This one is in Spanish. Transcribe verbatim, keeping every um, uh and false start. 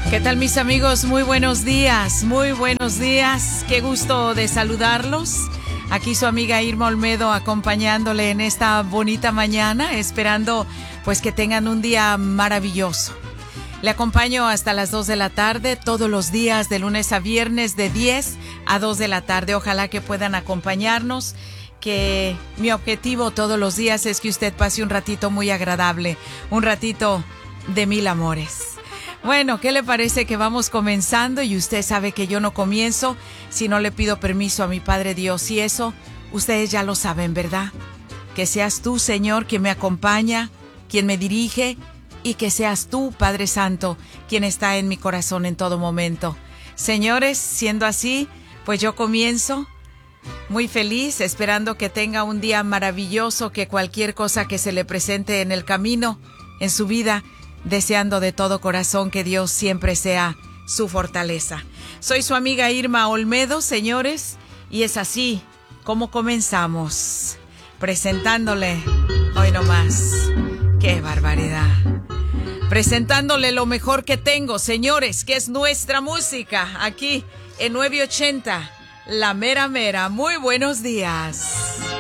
¿Qué tal, mis amigos? Muy buenos días, muy buenos días. Qué gusto de saludarlos. Aquí su amiga Irma Olmedo acompañándole en esta bonita mañana, esperando pues que tengan un día maravilloso. Le acompaño hasta las dos de la tarde, todos los días de lunes a viernes de diez a dos de la tarde. Ojalá que puedan acompañarnos, que mi objetivo todos los días es que usted pase un ratito muy agradable, un ratito de mil amores. Bueno, ¿qué le parece que vamos comenzando? Y usted sabe que yo no comienzo si no le pido permiso a mi Padre Dios. Y eso, ustedes ya lo saben, ¿verdad? Que seas tú, Señor, quien me acompaña, quien me dirige, y que seas tú, Padre Santo, quien está en mi corazón en todo momento. Señores, siendo así, pues yo comienzo muy feliz, esperando que tenga un día maravilloso, que cualquier cosa que se le presente en el camino, en su vida, deseando de todo corazón que Dios siempre sea su fortaleza. Soy su amiga Irma Olmedo, señores, y es así como comenzamos, presentándole, hoy nomás, qué barbaridad, presentándole lo mejor que tengo, señores, que es nuestra música, aquí en nueve ochenta, La Mera Mera. Muy buenos días.